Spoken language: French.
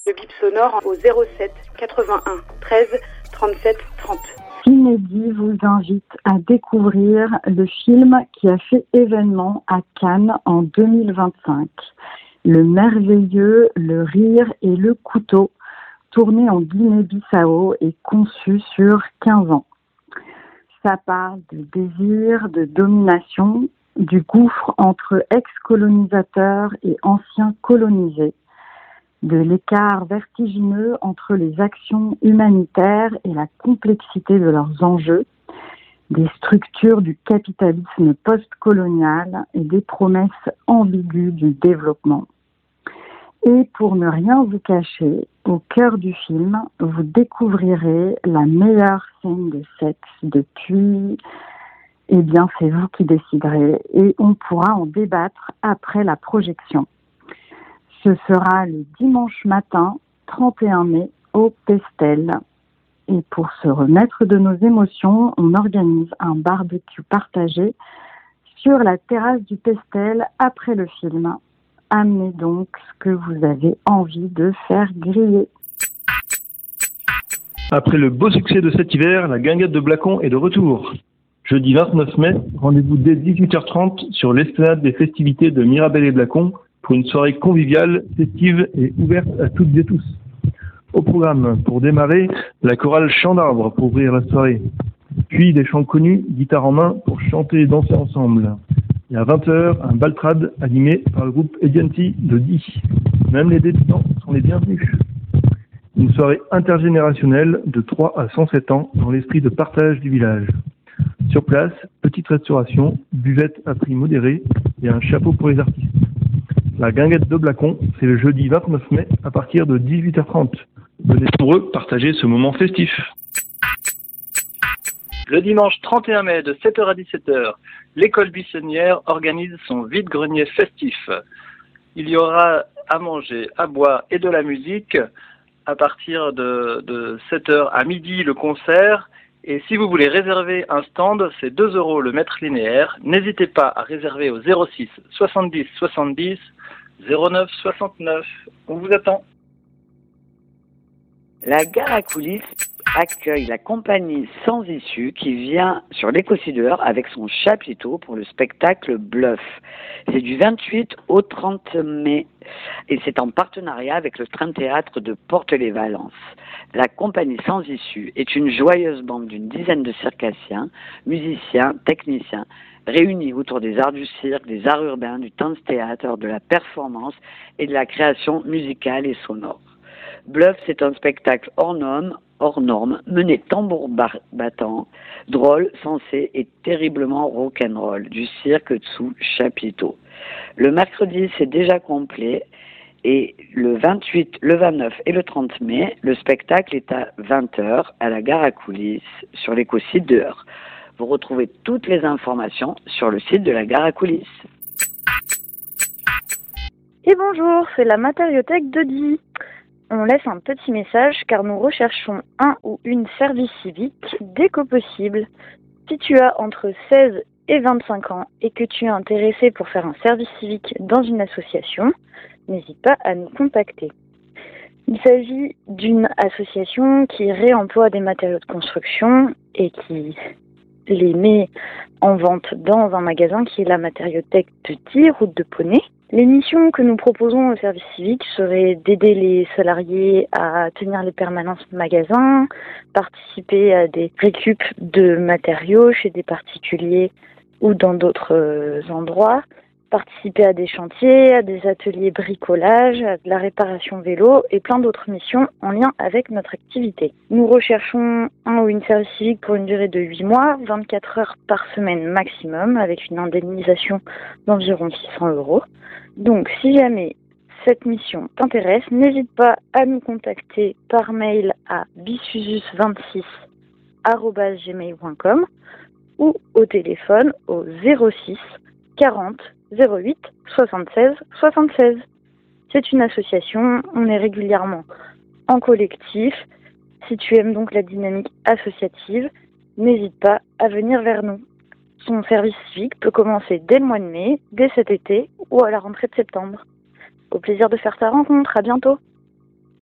Le bip sonore au 07 81 13 37 30. Cinédit vous invite à découvrir le film qui a fait événement à Cannes en 2025. Le merveilleux, le rire et le couteau, tourné en Guinée-Bissau et conçu sur 15 ans. Ça parle de désir, de domination, du gouffre entre ex-colonisateurs et anciens colonisés, de l'écart vertigineux entre les actions humanitaires et la complexité de leurs enjeux, des structures du capitalisme post-colonial et des promesses ambiguës du développement. Et pour ne rien vous cacher, au cœur du film, vous découvrirez la meilleure scène de sexe depuis... Eh bien, c'est vous qui déciderez et on pourra en débattre après la projection. Ce sera le dimanche matin, 31 mai, au Pestel. Et pour se remettre de nos émotions, on organise un barbecue partagé sur la terrasse du Pestel après le film. Amenez donc ce que vous avez envie de faire griller. Après le beau succès de cet hiver, la guinguette de Blacon est de retour. Jeudi 29 mai, rendez-vous dès 18h30 sur l'esplanade des festivités de Mirabel et Blacon pour une soirée conviviale, festive et ouverte à toutes et tous. Au programme, pour démarrer, la chorale Chant d'Arbre pour ouvrir la soirée. Puis des chants connus, guitare en main, pour chanter et danser ensemble. Et à 20h, un baltrade animé par le groupe Edianti de Die. Même les débutants sont les bienvenus. Une soirée intergénérationnelle de 3 à 107 ans dans l'esprit de partage du village. Sur place, petite restauration, buvette à prix modéré et un chapeau pour les artistes. La guinguette de Blacon, c'est le jeudi 29 mai à partir de 18h30. Venez nombreux partager ce moment festif. Le dimanche 31 mai de 7h à 17h, l'école buissonnière organise son vide-grenier festif. Il y aura à manger, à boire et de la musique. À partir de 7h à midi, le concert. Et si vous voulez réserver un stand, c'est 2 € le mètre linéaire. N'hésitez pas à réserver au 06 70 70 09 69. On vous attend. La gare à coulisses accueille la compagnie Sans Issue qui vient sur l'Éco-Cideur avec son chapiteau pour le spectacle Bluff. C'est du 28 au 30 mai et c'est en partenariat avec le Train Théâtre de Porte-les-Valences. La compagnie Sans Issue est une joyeuse bande d'une dizaine de circassiens, musiciens, techniciens, réunis autour des arts du cirque, des arts urbains, du dance-théâtre, de la performance et de la création musicale et sonore. Bluff, c'est un spectacle hors norme, mené tambour battant, drôle, sensé et terriblement rock'n'roll, du cirque sous chapiteau. Le mercredi, c'est déjà complet. Et le 28, le 29 et le 30 mai, le spectacle est à 20h à la gare à coulisses sur l'Éco-Cideur. Vous retrouvez toutes les informations sur le site de la gare à coulisses. Et bonjour, c'est la matériothèque de Die. On laisse un petit message car nous recherchons un ou une service civique dès que possible. Si tu as entre 16 et 25 ans et que tu es intéressé pour faire un service civique dans une association, n'hésite pas à nous contacter. Il s'agit d'une association qui réemploie des matériaux de construction et qui les met en vente dans un magasin qui est la matériothèque de Die, route de Poney. Les missions que nous proposons au service civique seraient d'aider les salariés à tenir les permanences de magasins, participer à des récup de matériaux chez des particuliers ou dans d'autres endroits, participer à des chantiers, à des ateliers bricolage, à de la réparation vélo et plein d'autres missions en lien avec notre activité. Nous recherchons un ou une service civique pour une durée de 8 mois, 24 heures par semaine maximum, avec une indemnisation d'environ 600 €. Donc, si jamais cette mission t'intéresse, n'hésite pas à nous contacter par mail à bisusus26@gmail.com ou au téléphone au 06 40 08 76 76. C'est une association, on est régulièrement en collectif. Si tu aimes donc la dynamique associative, n'hésite pas à venir vers nous. Son service civique peut commencer dès le mois de mai, dès cet été ou à la rentrée de septembre. Au plaisir de faire ta rencontre, à bientôt.